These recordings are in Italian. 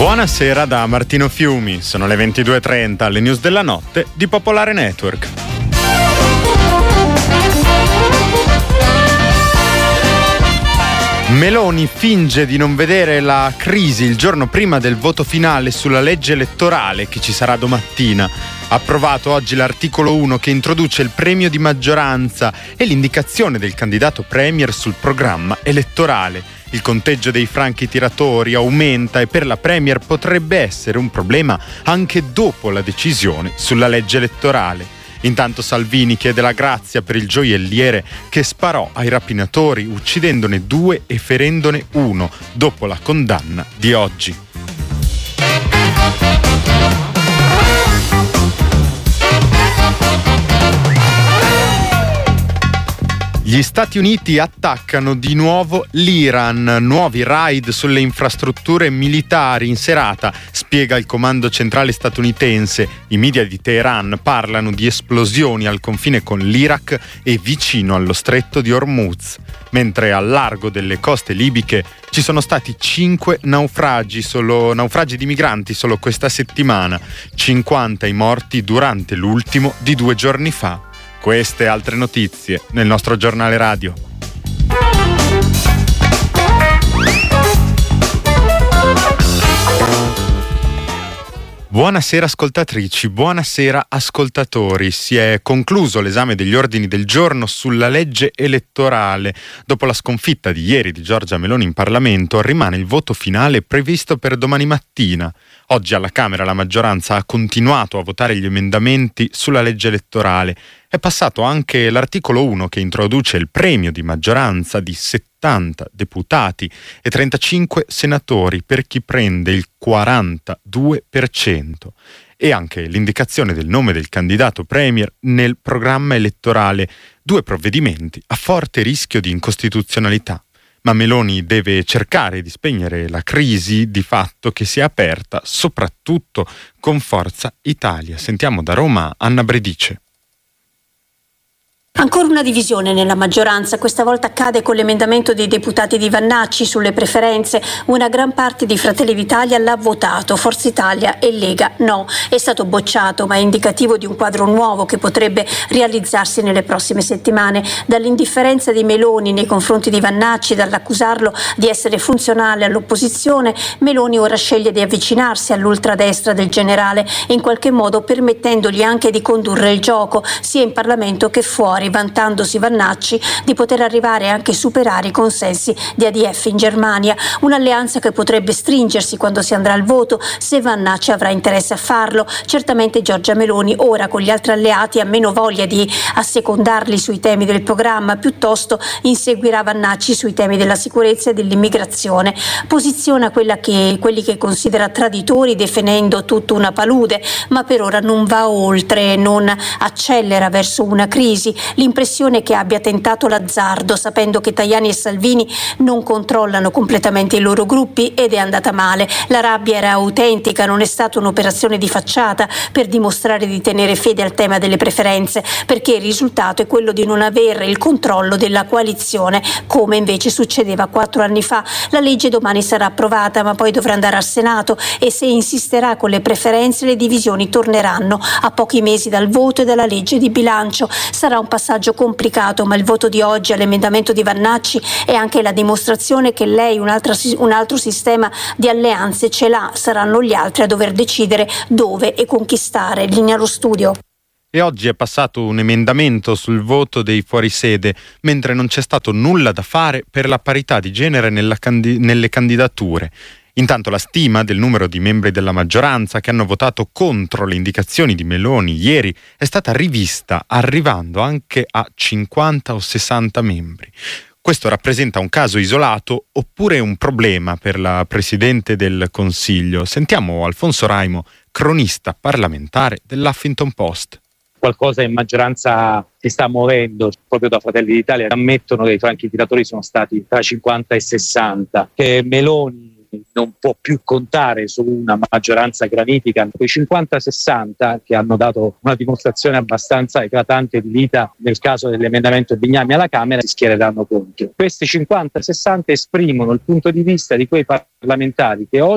Buonasera da Martino Fiumi, sono le 22:30, le news della notte di Popolare Network. Meloni finge di non vedere la crisi il giorno prima del voto finale sulla legge elettorale che ci sarà domattina. Approvato oggi l'articolo 1 che introduce il premio di maggioranza e l'indicazione del candidato premier sul programma elettorale. Il conteggio dei franchi tiratori aumenta e per la premier potrebbe essere un problema anche dopo la decisione sulla legge elettorale. Intanto Salvini chiede la grazia per il gioielliere che sparò ai rapinatori uccidendone 2 e ferendone 1 dopo la condanna di oggi. Gli Stati Uniti attaccano di nuovo l'Iran, nuovi raid sulle infrastrutture militari in serata, spiega il comando centrale statunitense. I media di Teheran parlano di esplosioni al confine con l'Iraq e vicino allo stretto di Hormuz, mentre al largo delle coste libiche ci sono stati 5 naufragi di migranti solo questa settimana, 50 i morti durante l'ultimo di 2 giorni fa. Queste e altre notizie nel nostro giornale radio. Buonasera ascoltatrici, buonasera ascoltatori. Si è concluso l'esame degli ordini del giorno sulla legge elettorale. Dopo la sconfitta di ieri di Giorgia Meloni in Parlamento, rimane il voto finale previsto per domani mattina. Oggi alla Camera la maggioranza ha continuato a votare gli emendamenti sulla legge elettorale. È passato anche l'articolo 1 che introduce il premio di maggioranza di 70 deputati e 35 senatori per chi prende il 42% e anche l'indicazione del nome del candidato premier nel programma elettorale, 2 provvedimenti a forte rischio di incostituzionalità. Ma Meloni deve cercare di spegnere la crisi di fatto che si è aperta, soprattutto con Forza Italia. Sentiamo da Roma Anna Bredice. Ancora una divisione nella maggioranza, questa volta accade con l'emendamento dei deputati di Vannacci sulle preferenze. Una gran parte di Fratelli d'Italia l'ha votato, Forza Italia e Lega no. È stato bocciato, ma è indicativo di un quadro nuovo che potrebbe realizzarsi nelle prossime settimane. Dall'indifferenza di Meloni nei confronti di Vannacci, dall'accusarlo di essere funzionale all'opposizione, Meloni ora sceglie di avvicinarsi all'ultradestra del generale, in qualche modo permettendogli anche di condurre il gioco, sia in Parlamento che fuori, vantandosi Vannacci di poter arrivare anche superare i consensi di ADF in Germania, un'alleanza che potrebbe stringersi quando si andrà al voto se Vannacci avrà interesse a farlo. Certamente Giorgia Meloni ora con gli altri alleati ha meno voglia di assecondarli sui temi del programma, piuttosto inseguirà Vannacci sui temi della sicurezza e dell'immigrazione. Posiziona quelli che considera traditori definendo tutto una palude, ma per ora non va oltre, non accelera verso una crisi. L'impressione è che abbia tentato l'azzardo, sapendo che Tajani e Salvini non controllano completamente i loro gruppi, ed è andata male. La rabbia era autentica, non è stata un'operazione di facciata per dimostrare di tenere fede al tema delle preferenze, perché il risultato è quello di non avere il controllo della coalizione, come invece succedeva 4 anni fa. La legge domani sarà approvata, ma poi dovrà andare al Senato e se insisterà con le preferenze le divisioni torneranno a pochi mesi dal voto e dalla legge di bilancio. Sarà un passaggio complicato, ma il voto di oggi all'emendamento di Vannacci è anche la dimostrazione che lei un altro sistema di alleanze ce l'ha. Saranno gli altri a dover decidere dove e con chi stare. Linea allo studio. E oggi è passato un emendamento sul voto dei fuorisede, mentre non c'è stato nulla da fare per la parità di genere nelle candidature. Intanto la stima del numero di membri della maggioranza che hanno votato contro le indicazioni di Meloni ieri è stata rivista, arrivando anche a 50 o 60 membri. Questo rappresenta un caso isolato oppure un problema per la Presidente del Consiglio? Sentiamo Alfonso Raimo, cronista parlamentare dell'Huffington Post. Qualcosa in maggioranza si sta muovendo, proprio da Fratelli d'Italia ammettono che i franchi tiratori sono stati tra 50 e 60, che Meloni non può più contare su una maggioranza granitica. Quei 50-60 che hanno dato una dimostrazione abbastanza eclatante di vita nel caso dell'emendamento Bignami alla Camera si schiereranno contro. Questi 50-60 esprimono il punto di vista di quei parlamentari che oggi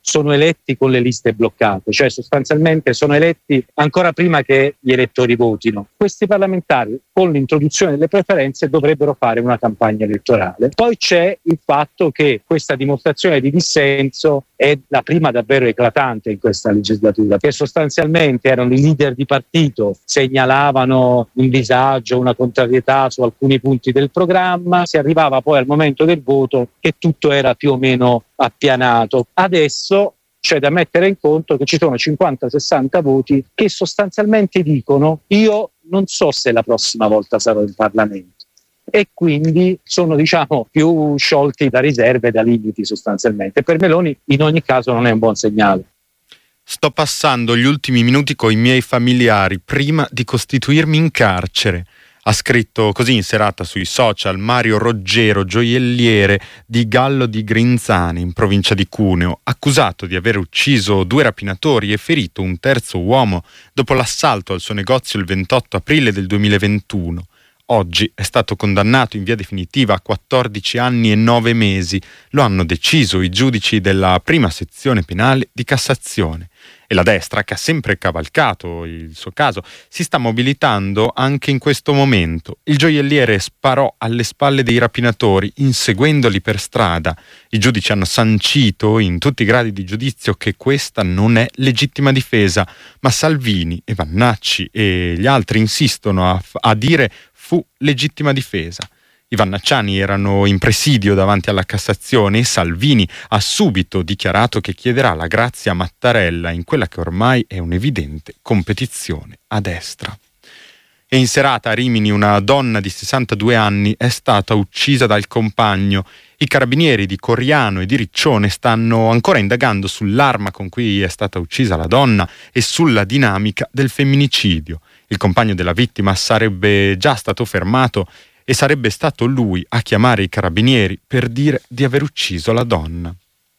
sono eletti con le liste bloccate, cioè sostanzialmente sono eletti ancora prima che gli elettori votino. Questi parlamentari con l'introduzione delle preferenze dovrebbero fare una campagna elettorale. Poi c'è il fatto che questa dimostrazione di dissenso è la prima davvero eclatante in questa legislatura, che sostanzialmente erano i leader di partito, segnalavano un disagio, una contrarietà su alcuni punti del programma, si arrivava poi al momento del voto che tutto era più o meno appianato. Adesso c'è da mettere in conto che ci sono 50-60 voti che sostanzialmente dicono: io non so se la prossima volta sarò in Parlamento, e quindi sono più sciolti da riserve, da limiti sostanzialmente. Per Meloni in ogni caso non è un buon segnale. Sto passando gli ultimi minuti coi miei familiari prima di costituirmi in carcere. Ha scritto così in serata sui social Mario Roggero, gioielliere di Gallo di Grinzane, in provincia di Cuneo, accusato di aver ucciso 2 rapinatori e ferito un terzo uomo dopo l'assalto al suo negozio il 28 aprile del 2021. Oggi è stato condannato in via definitiva a 14 anni e 9 mesi. Lo hanno deciso i giudici della prima sezione penale di Cassazione. E la destra, che ha sempre cavalcato il suo caso, si sta mobilitando anche in questo momento. Il gioielliere sparò alle spalle dei rapinatori, inseguendoli per strada. I giudici hanno sancito in tutti i gradi di giudizio che questa non è legittima difesa, ma Salvini e Vannacci e gli altri insistono a dire fu legittima difesa. I vannacciani erano in presidio davanti alla Cassazione e Salvini ha subito dichiarato che chiederà la grazia a Mattarella in quella che ormai è un'evidente competizione a destra. E in serata a Rimini una donna di 62 anni è stata uccisa dal compagno. I carabinieri di Coriano e di Riccione stanno ancora indagando sull'arma con cui è stata uccisa la donna e sulla dinamica del femminicidio. Il compagno della vittima sarebbe già stato fermato e sarebbe stato lui a chiamare i carabinieri per dire di aver ucciso la donna.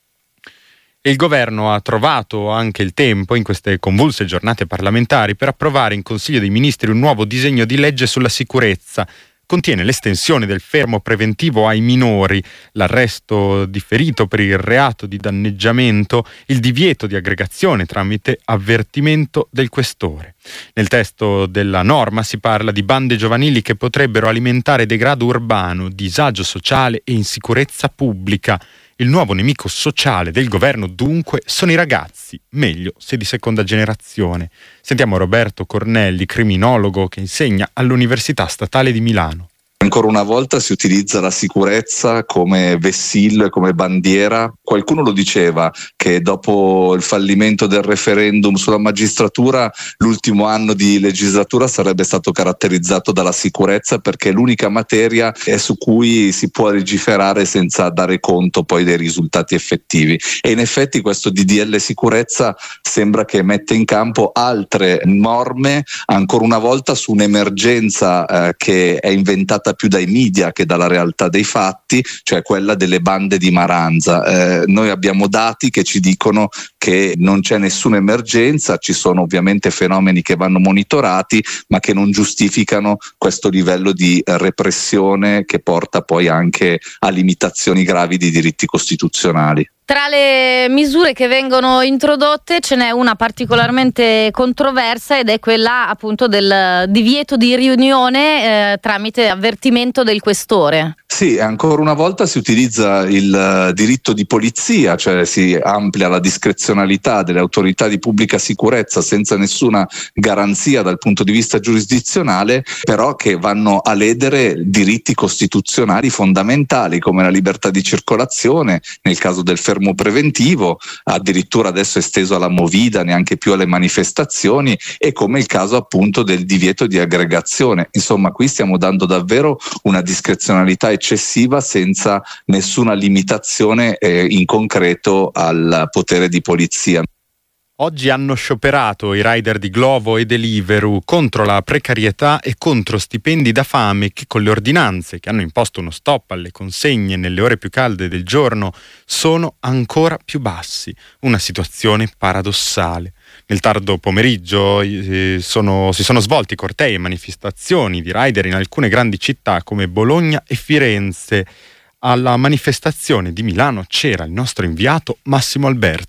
E il governo ha trovato anche il tempo, in queste convulse giornate parlamentari, per approvare in Consiglio dei Ministri un nuovo disegno di legge sulla sicurezza. Contiene l'estensione del fermo preventivo ai minori, l'arresto differito per il reato di danneggiamento, il divieto di aggregazione tramite avvertimento del questore. Nel testo della norma si parla di bande giovanili che potrebbero alimentare degrado urbano, disagio sociale e insicurezza pubblica. Il nuovo nemico sociale del governo, dunque, sono i ragazzi, meglio se di seconda generazione. Sentiamo Roberto Cornelli, criminologo che insegna all'Università Statale di Milano. Ancora una volta si utilizza la sicurezza come vessillo e come bandiera. Qualcuno lo diceva che dopo il fallimento del referendum sulla magistratura l'ultimo anno di legislatura sarebbe stato caratterizzato dalla sicurezza, perché è l'unica materia su cui si può legiferare senza dare conto poi dei risultati effettivi. E in effetti questo DDL sicurezza sembra che mette in campo altre norme, ancora una volta su un'emergenza che è inventata più dai media che dalla realtà dei fatti, cioè quella delle bande di maranza. Noi abbiamo dati che ci dicono che non c'è nessuna emergenza, ci sono ovviamente fenomeni che vanno monitorati, ma che non giustificano questo livello di repressione che porta poi anche a limitazioni gravi di diritti costituzionali. Tra le misure che vengono introdotte ce n'è una particolarmente controversa ed è quella appunto del divieto di riunione tramite avvertimento del questore. Sì, ancora una volta si utilizza il diritto di polizia, cioè si amplia la discrezionalità delle autorità di pubblica sicurezza senza nessuna garanzia dal punto di vista giurisdizionale, però che vanno a ledere diritti costituzionali fondamentali come la libertà di circolazione, nel caso del fermo preventivo, addirittura adesso esteso alla movida, neanche più alle manifestazioni, e come il caso appunto del divieto di aggregazione. Insomma, qui stiamo dando davvero una discrezionalità eccessiva senza nessuna limitazione in concreto al potere di polizia. Oggi hanno scioperato i rider di Glovo e Deliveroo contro la precarietà e contro stipendi da fame che con le ordinanze che hanno imposto uno stop alle consegne nelle ore più calde del giorno sono ancora più bassi. Una situazione paradossale. Nel tardo pomeriggio si sono svolti cortei e manifestazioni di rider in alcune grandi città come Bologna e Firenze. Alla manifestazione di Milano c'era il nostro inviato Massimo Alberti.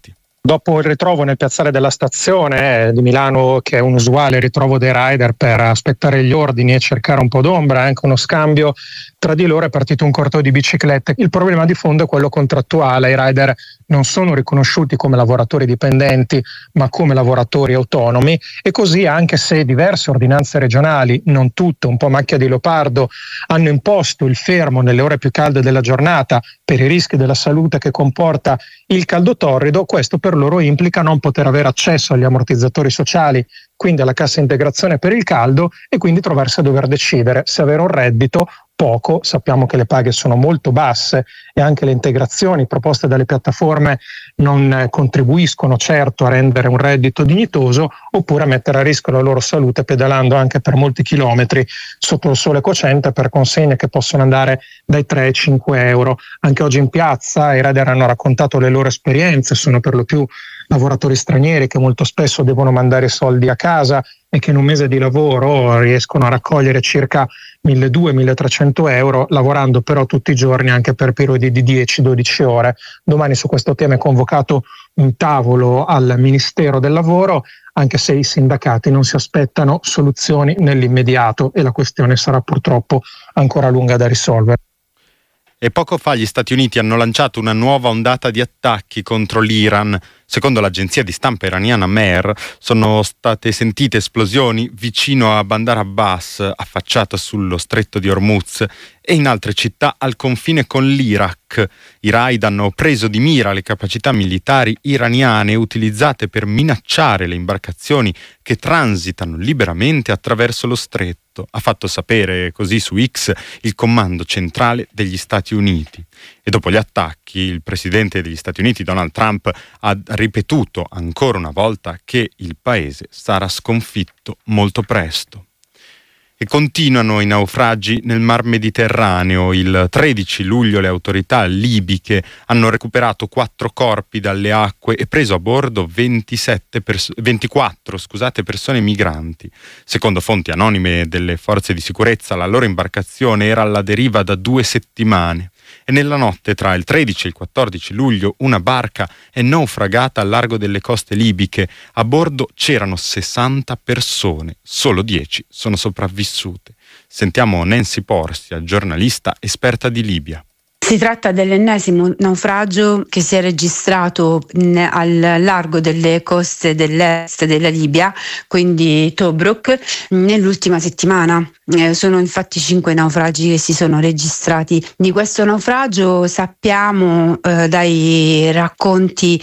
Dopo il ritrovo nel piazzale della stazione di Milano, che è un usuale ritrovo dei rider per aspettare gli ordini e cercare un po' d'ombra, anche uno scambio tra di loro, è partito un corteo di biciclette. Il problema di fondo è quello contrattuale: i rider non sono riconosciuti come lavoratori dipendenti ma come lavoratori autonomi, e così, anche se diverse ordinanze regionali, non tutte, un po' macchia di leopardo, hanno imposto il fermo nelle ore più calde della giornata per i rischi della salute che comporta il caldo torrido, questo per loro implica non poter avere accesso agli ammortizzatori sociali, quindi alla cassa integrazione per il caldo, e quindi trovarsi a dover decidere se avere un reddito poco, sappiamo che le paghe sono molto basse e anche le integrazioni proposte dalle piattaforme non contribuiscono certo a rendere un reddito dignitoso, oppure a mettere a rischio la loro salute pedalando anche per molti chilometri sotto il sole cocente per consegne che possono andare dai 3 ai 5 euro. Anche oggi in piazza i rider hanno raccontato le loro esperienze, sono per lo più lavoratori stranieri che molto spesso devono mandare soldi a casa e che in un mese di lavoro riescono a raccogliere circa 1.200-1.300 euro, lavorando però tutti i giorni anche per periodi di 10-12 ore. Domani su questo tema è convocato un tavolo al Ministero del Lavoro, anche se i sindacati non si aspettano soluzioni nell'immediato e la questione sarà purtroppo ancora lunga da risolvere. E poco fa gli Stati Uniti hanno lanciato una nuova ondata di attacchi contro l'Iran. Secondo l'agenzia di stampa iraniana Mehr, sono state sentite esplosioni vicino a Bandar Abbas, affacciata sullo stretto di Hormuz, e in altre città al confine con l'Iraq. I raid hanno preso di mira le capacità militari iraniane utilizzate per minacciare le imbarcazioni che transitano liberamente attraverso lo stretto. Ha fatto sapere così su X il comando centrale degli Stati Uniti. E dopo gli attacchi, il presidente degli Stati Uniti, Donald Trump, ha ripetuto ancora una volta che il paese sarà sconfitto molto presto. E continuano i naufragi nel Mar Mediterraneo. Il 13 luglio le autorità libiche hanno recuperato 4 corpi dalle acque e preso a bordo 24 persone migranti. Secondo fonti anonime delle forze di sicurezza, la loro imbarcazione era alla deriva da 2 settimane. E nella notte tra il 13 e il 14 luglio una barca è naufragata al largo delle coste libiche. A bordo c'erano 60 persone, solo 10 sono sopravvissute. Sentiamo Nancy Porcia, giornalista esperta di Libia. Si tratta dell'ennesimo naufragio che si è registrato al largo delle coste dell'est della Libia, quindi Tobruk, nell'ultima settimana. Sono infatti 5 naufragi che si sono registrati. Di questo naufragio sappiamo dai racconti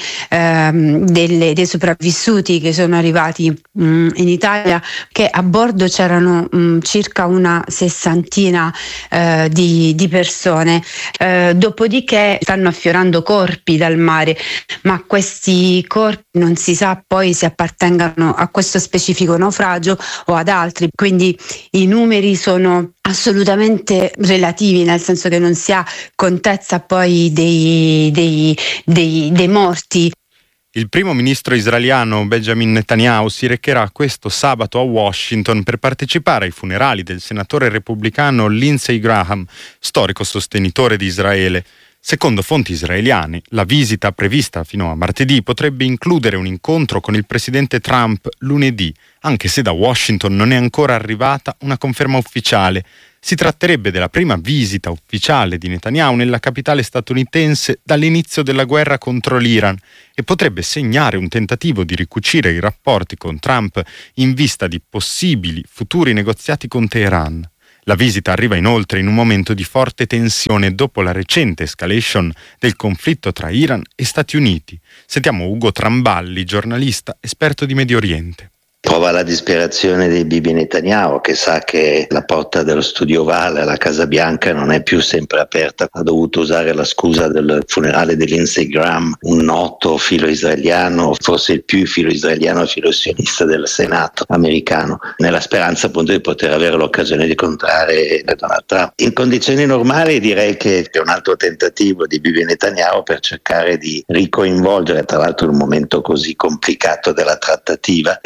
dei sopravvissuti che sono arrivati in Italia che a bordo c'erano circa una 60 di persone. Dopodiché stanno affiorando corpi dal mare, ma questi corpi non si sa poi se appartengano a questo specifico naufragio o ad altri, quindi i numeri sono assolutamente relativi, nel senso che non si ha contezza poi dei morti. Il primo ministro israeliano Benjamin Netanyahu si recherà questo sabato a Washington per partecipare ai funerali del senatore repubblicano Lindsey Graham, storico sostenitore di Israele. Secondo fonti israeliane, la visita prevista fino a martedì potrebbe includere un incontro con il presidente Trump lunedì, anche se da Washington non è ancora arrivata una conferma ufficiale. Si tratterebbe della prima visita ufficiale di Netanyahu nella capitale statunitense dall'inizio della guerra contro l'Iran e potrebbe segnare un tentativo di ricucire i rapporti con Trump in vista di possibili futuri negoziati con Teheran. La visita arriva inoltre in un momento di forte tensione dopo la recente escalation del conflitto tra Iran e Stati Uniti. Sentiamo Ugo Tramballi, giornalista esperto di Medio Oriente. Prova la disperazione di Bibi Netanyahu, che sa che la porta dello studio ovale alla Casa Bianca non è più sempre aperta. Ha dovuto usare la scusa del funerale di Lindsey Graham, un noto filo israeliano, forse il più filo israeliano filo sionista del Senato americano, nella speranza appunto di poter avere l'occasione di incontrare Donald Trump. In condizioni normali direi che è un altro tentativo di Bibi Netanyahu per cercare di ricoinvolgere, tra l'altro in un momento così complicato della trattativa, gli Stati Uniti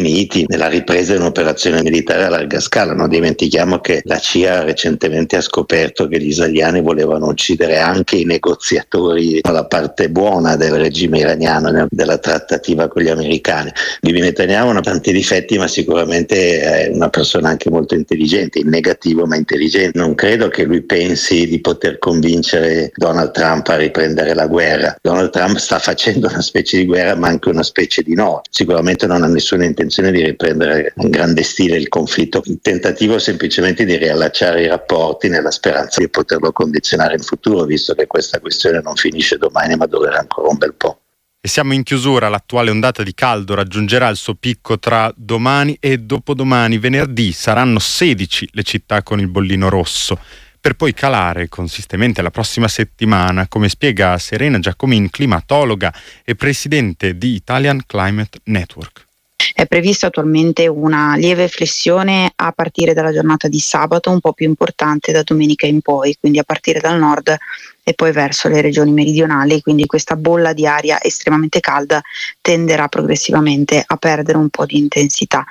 Uniti nella ripresa di un'operazione militare a larga scala. Non dimentichiamo che la CIA recentemente ha scoperto che gli israeliani volevano uccidere anche i negoziatori, la parte buona del regime iraniano, della trattativa con gli americani. Bibi Netanyahu ha tanti difetti, ma sicuramente è una persona anche molto intelligente, in negativo ma intelligente. Non credo che lui pensi di poter convincere Donald Trump a riprendere la guerra. Donald Trump sta facendo una specie di guerra, ma anche una specie di no. Sicuramente non ha nessuna intenzione di riprendere in grande stile il conflitto. Il tentativo è semplicemente di riallacciare i rapporti nella speranza di poterlo condizionare in futuro, visto che questa questione non finisce domani ma durerà ancora un bel po'. E siamo in chiusura. L'attuale ondata di caldo raggiungerà il suo picco tra domani e dopodomani. Venerdì saranno 16 le città con il bollino rosso, per poi calare consistentemente la prossima settimana, come spiega Serena Giacomin, climatologa e presidente di Italian Climate Network. È prevista attualmente una lieve flessione a partire dalla giornata di sabato, un po' più importante da domenica in poi, quindi a partire dal nord e poi verso le regioni meridionali, quindi questa bolla di aria estremamente calda tenderà progressivamente a perdere un po' di intensità.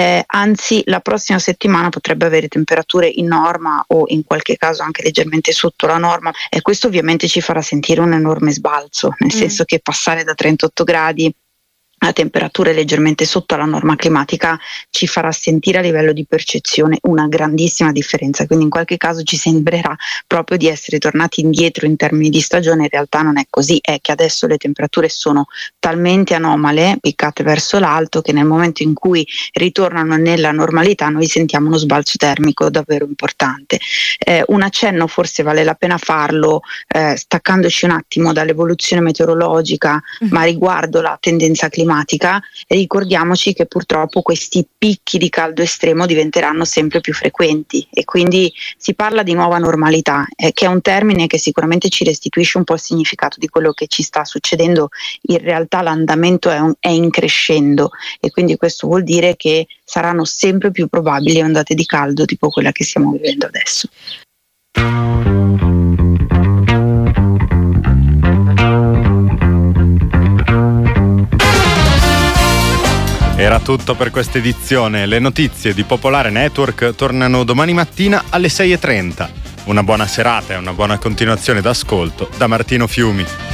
Anzi, la prossima settimana potrebbe avere temperature in norma o in qualche caso anche leggermente sotto la norma, e questo ovviamente ci farà sentire un enorme sbalzo, nel senso che passare da 38 gradi a temperature leggermente sotto la norma climatica ci farà sentire a livello di percezione una grandissima differenza, quindi in qualche caso ci sembrerà proprio di essere tornati indietro in termini di stagione. In realtà non è così, è che adesso le temperature sono talmente anomale, piccate verso l'alto, che nel momento in cui ritornano nella normalità noi sentiamo uno sbalzo termico davvero importante. Un accenno forse vale la pena farlo staccandoci un attimo dall'evoluzione meteorologica, ma riguardo la tendenza climatica. Ricordiamoci che purtroppo questi picchi di caldo estremo diventeranno sempre più frequenti, e quindi si parla di nuova normalità, che è un termine che sicuramente ci restituisce un po' il significato di quello che ci sta succedendo. In realtà l'andamento è in crescendo, e quindi questo vuol dire che saranno sempre più probabili ondate di caldo tipo quella che stiamo vivendo adesso. Era tutto per questa edizione. Le notizie di Popolare Network tornano domani mattina alle 6:30. Una buona serata e una buona continuazione d'ascolto da Martino Fiumi.